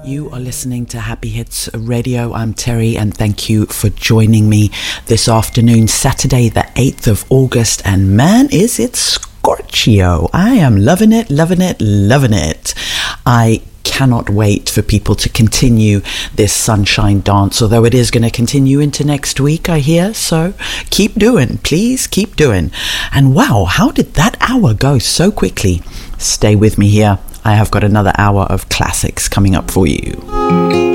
You are listening to Happy Hits Radio. I'm Terry, and thank you for joining me this afternoon, Saturday, the 8th of August. And man, is it Scorchio. I am loving it, loving it, loving it. I cannot wait for people to continue this sunshine dance, although it is going to continue into next week, I hear. So keep doing, please keep doing. And wow, how did that hour go so quickly? Stay with me here. I have got another hour of classics coming up for you.